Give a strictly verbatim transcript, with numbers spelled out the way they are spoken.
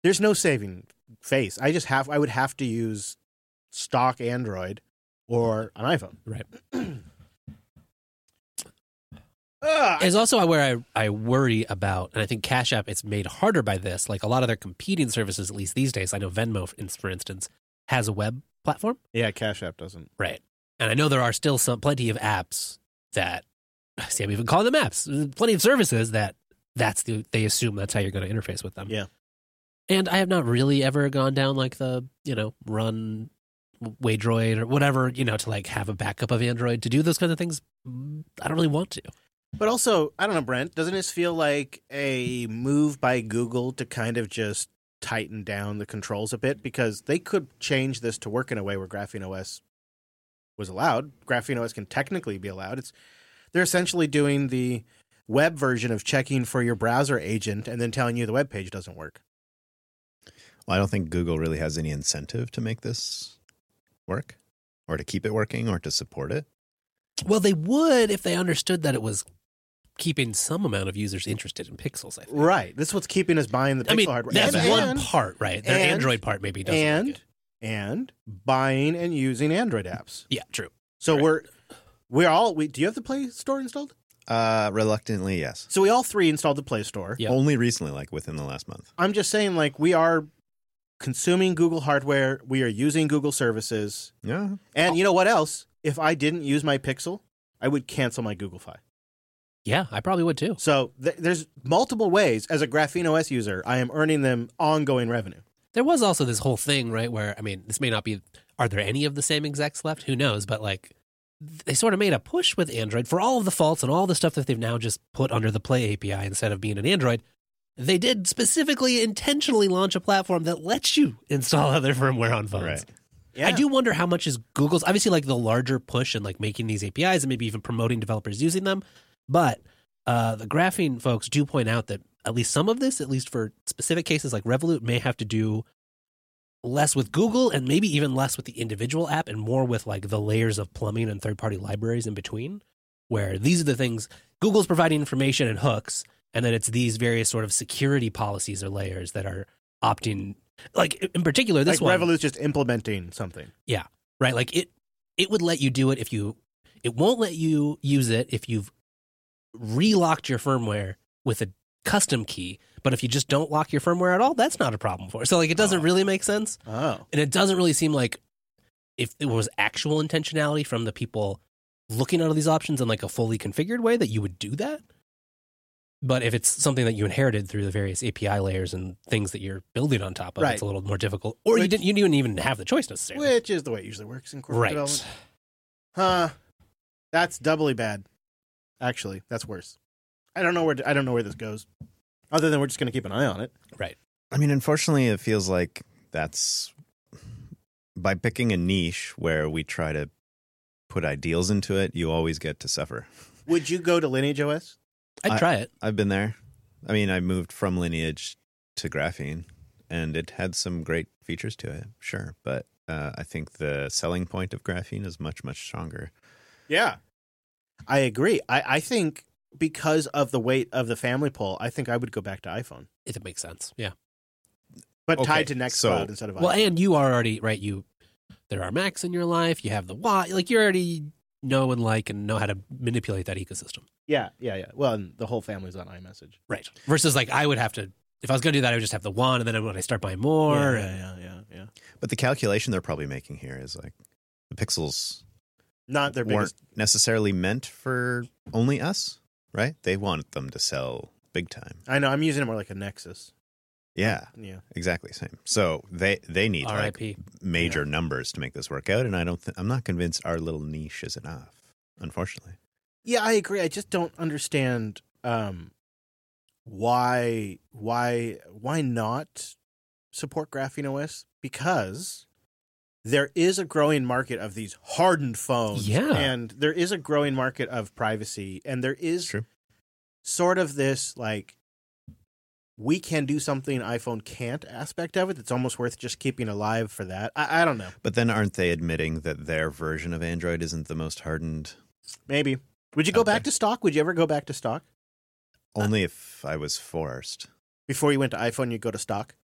There's no saving face. I just have. I would have to use stock Android or an iPhone. Right. uh, It's also where I, I worry about, and I think Cash App, it's made harder by this. Like a lot of their competing services, at least these days, I know Venmo, for instance, has a web platform. yeah, Cash App doesn't. Right. And I know there are still some plenty of apps that, see, I'm even calling them apps, There's plenty of services that that's the, they assume that's how you're going to interface with them. Yeah. And I have not really ever gone down like the, you know, run Waydroid or whatever, you know, to like have a backup of Android to do those kinds of things. I don't really want to. But also, I don't know, Brent, doesn't this feel like a move by Google to kind of just tighten down the controls a bit? Because they could change this to work in a way where Graphene O S was allowed. Graphene O S can technically be allowed. It's They're essentially doing the web version of checking for your browser agent and then telling you the web page doesn't work. Well, I don't think Google really has any incentive to make this work or to keep it working or to support it. Well, they would if they understood that it was keeping some amount of users interested in Pixels, I think. Right. This is what's keeping us buying the Pixel I mean, hardware. that's and, one and, part, right? Their and- Android part maybe doesn't. and like it. and buying and using Android apps. Yeah, true. So Right. we're we're all we do you have the Play Store installed? Uh, reluctantly, yes. So we all three installed the Play Store. Yep. Only recently, like within the last month. I'm just saying, like, we are consuming Google hardware. We are using Google services. Yeah. And you know what else? If I didn't use my Pixel, I would cancel my Google Fi. Yeah, I probably would too. So th- there's multiple ways as a Graphene O S user, I am earning them ongoing revenue. There was also this whole thing, right, where, I mean, this may not be, are there any of the same execs left? Who knows? But, like, they sort of made a push with Android for all of the faults and all the stuff that they've now just put under the Play A P I instead of being an Android. They did specifically intentionally launch a platform that lets you install other firmware on phones. Right. Yeah. I do wonder how much is Google's, obviously, like, the larger push and, like, making these A P Is and maybe even promoting developers using them. But uh, the Graphene folks do point out that at least some of this, at least for specific cases like Revolut, may have to do less with Google and maybe even less with the individual app and more with like the layers of plumbing and third-party libraries in between, where these are the things Google's providing information and hooks, and then it's these various sort of security policies or layers that are opting, like in particular this like one. Revolut's just implementing something. Yeah, right. Like it, it would let you do it if you, it won't let you use it if you've relocked your firmware with a custom key. But if you just don't lock your firmware at all, that's not a problem for it. So like it doesn't Oh. really make sense. Oh. And it doesn't really seem like if it was actual intentionality from the people looking at all these options in like a fully configured way that you would do that. But if it's something that you inherited through the various A P I layers and things that you're building on top of, Right. it's a little more difficult. Or you Which- didn't, you didn't even have the choice necessarily. Which is the way it usually works in corporate Right. development. Huh. That's doubly bad. Actually, that's worse. I don't know where I don't know where this goes. Other than we're just going to keep an eye on it. Right. I mean, unfortunately, it feels like that's by picking a niche where we try to put ideals into it, you always get to suffer. Would you go to Lineage O S? I'd I- try it. I've been there. I mean, I moved from Lineage to Graphene, and it had some great features to it, sure. But uh, I think the selling point of Graphene is much, much stronger. Yeah. I agree. I, I think because of the weight of the family poll, I think I would go back to iPhone. If it makes sense. Yeah. But Okay, tied to Nextcloud so- instead of Well, iPhone. and you are already, right, you, there are Macs in your life, you have the Y, like you already know and like and know how to manipulate that ecosystem. Yeah, yeah, yeah. Well, and the whole family's on iMessage. Right. Versus like I would have to, if I was going to do that, I would just have the one and then when I start buying more. Yeah, and- yeah, yeah, yeah. But the calculation they're probably making here is like the Pixels Not their weren't biggest. necessarily meant for only us, right? They want them to sell big time. I know. I'm using it more like a Nexus. Yeah, Yeah. exactly same. So they they need R I like P. major Yeah. numbers to make this work out, and I don't. Th- I'm not convinced our little niche is enough. Unfortunately, Yeah, I agree. I just don't understand um, why why why not support Graphene O S, because there is a growing market of these hardened phones. Yeah. And there is a growing market of privacy, and there is True. sort of this like we can do something iPhone can't aspect of it that's almost worth just keeping alive for that. I, I don't know. but then aren't they admitting that their version of Android isn't the most hardened? Maybe. Would you go Okay. back to stock? Would you ever go back to stock? Only if I was forced. Before you went to iPhone, you'd go to stock?